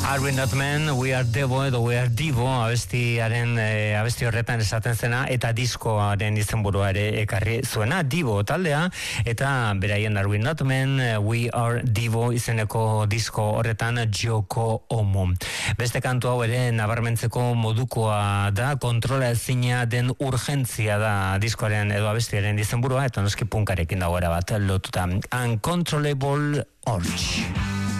Are we not men, we are Devo edo we are Divo abesti horretan esaten zena eta diskoaren izenburua ere ekarri zuena Divo taldea eta beraien Are we not men, we are Divo izeneko disko horretan Joko Ono. Beste kantu hau ere nabarmentzeko modukoa da, kontrola ezina den urgentzia da diskoaren edo abestiaren izenburua eta noski punkarekin dagoera bat lotuta. Uncontrollable Urge.